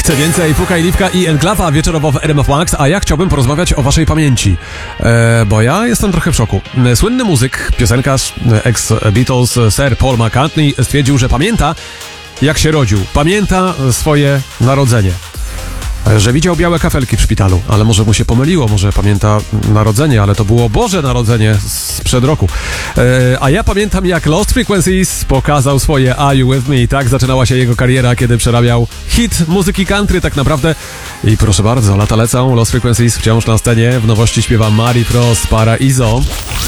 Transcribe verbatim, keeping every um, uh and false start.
Chce więcej Puka i Liwka i Enklawa wieczorowo w R M F Max, a ja chciałbym porozmawiać o waszej pamięci, e, bo ja jestem trochę w szoku. Słynny muzyk, piosenkarz, ex-Beatles, Sir Paul McCartney stwierdził, że pamięta, jak się rodził. Pamięta swoje narodzenie. Że widział białe kafelki w szpitalu, ale może mu się pomyliło, może pamięta narodzenie, ale to było Boże Narodzenie sprzed roku. E, a ja pamiętam, jak Lost Frequencies pokazał swoje Are You With Me? Tak zaczynała się jego kariera, kiedy przerabiał hit muzyki country tak naprawdę. I proszę bardzo, lata lecą, Lost Frequencies wciąż na scenie, w nowości śpiewa Mary Frost, Paraiso.